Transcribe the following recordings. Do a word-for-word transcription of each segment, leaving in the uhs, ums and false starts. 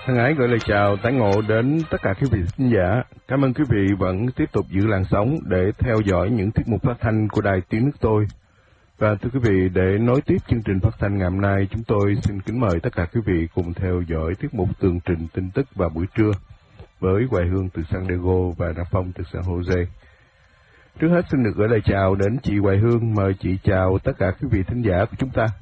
Thân ái gửi lời chào tái ngộ đến tất cả quý vị khán giả. Cảm ơn quý vị vẫn tiếp tục giữ làn sóng để theo dõi những tiết mục phát thanh của Đài Tiếng Nước Tôi. Và thưa quý vị, để nối tiếp chương trình phát thanh ngày hôm nay, chúng tôi xin kính mời tất cả quý vị cùng theo dõi tiết mục tường trình tin tức vào buổi trưa với Hoài Hương từ San Diego và Nam Phong từ San Jose. Trước hết xin được gửi lời chào đến chị Hoài Hương. Mời chị chào tất cả quý vị thính giả của chúng ta.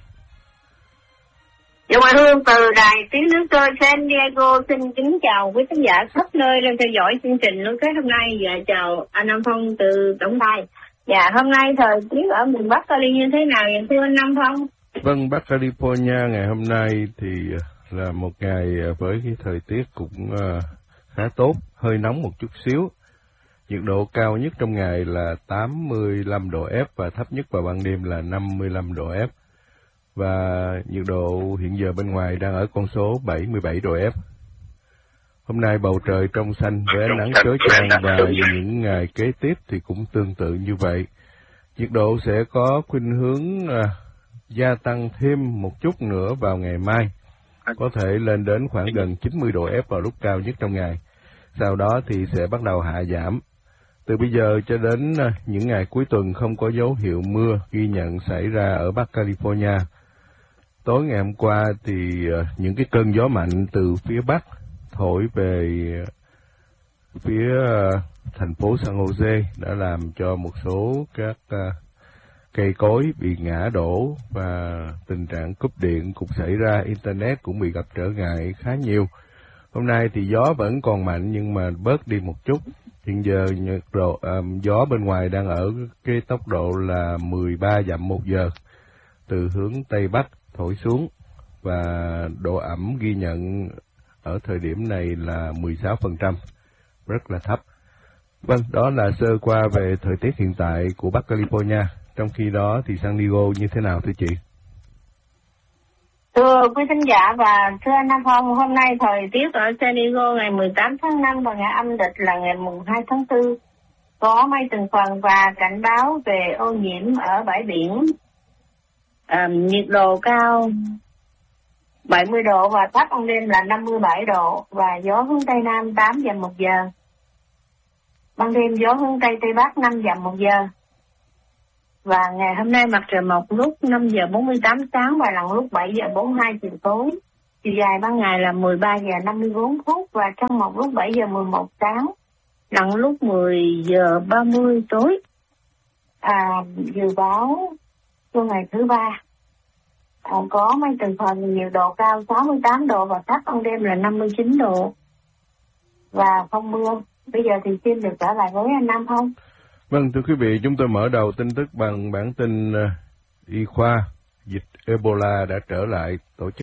Dạ, Hoài Hương từ Đài Tiếng Nước Tôi San Diego xin kính chào quý khán giả khắp nơi đang theo dõi chương trình nối kết hôm nay, và chào anh Nam Phong từ tổng đài. Dạ, hôm nay thời tiết ở miền Bắc Cali như thế nào vậy thưa anh Nam Phong? Vâng, Bắc California ngày hôm nay thì là một ngày với cái thời tiết cũng khá tốt, hơi nóng một chút xíu. Nhiệt độ cao nhất trong ngày là tám mươi lăm độ F và thấp nhất vào ban đêm là năm mươi lăm độ F. Và nhiệt độ hiện giờ bên ngoài đang ở con số bảy mươi bảy độ F. Hôm nay bầu trời trong xanh với ánh nắng chói chang, và những ngày kế tiếp thì cũng tương tự như vậy. Nhiệt độ sẽ có khuynh hướng à, gia tăng thêm một chút nữa vào ngày mai, có thể lên đến khoảng gần chín mươi độ F vào lúc cao nhất trong ngày. Sau đó thì sẽ bắt đầu hạ giảm. Từ bây giờ cho đến à, những ngày cuối tuần không có dấu hiệu mưa ghi nhận xảy ra ở Bắc California. Tối ngày hôm qua thì uh, những cái cơn gió mạnh từ phía Bắc thổi về phía uh, thành phố San Jose đã làm cho một số các uh, cây cối bị ngã đổ và tình trạng cúp điện cũng xảy ra, Internet cũng bị gặp trở ngại khá nhiều. Hôm nay thì gió vẫn còn mạnh nhưng mà bớt đi một chút. Hiện giờ nhiệt độ um, gió bên ngoài đang ở cái tốc độ là mười ba dặm một giờ từ hướng Tây Bắc thổi xuống, và độ ẩm ghi nhận ở thời điểm này là mười sáu phần trăm, rất là thấp. Vâng, đó là sơ qua về thời tiết hiện tại của Bắc California. Trong khi đó thì San Diego như thế nào thưa chị? Thưa quý khán giả và thưa anh Nam Phong, hôm nay thời tiết ở San Diego ngày mười tám tháng năm và ngày âm lịch là ngày mùng hai tháng tư. Có mây từng phần và cảnh báo về ô nhiễm ở bãi biển. À, nhiệt độ cao bảy mươi độ và thấp ban đêm là năm mươi bảy độ, và gió hướng Tây Nam tám dặm một giờ. Ban đêm gió hướng Tây Tây Bắc năm dặm một giờ. Và ngày hôm nay mặt trời mọc lúc năm giờ bốn mươi tám sáng và lặn lúc bảy giờ bốn mươi hai chiều tối. Chiều dài ban ngày là mười ba giờ năm mươi bốn phút và trăng mọc lúc bảy giờ mười một sáng, lặn lúc mười giờ ba mươi tối. À, dự báo cho ngày thứ ba à, có mây từng phần, nhiệt độ cao sáu mươi tám độ và thấp ban đêm là năm mươi chín độ và không mưa. Bây giờ thì xin được trở lại với anh Nam Phong. Vâng, thưa quý vị, chúng tôi mở đầu tin tức bằng bản tin uh, y khoa. Dịch Ebola đã trở lại. Tổ chức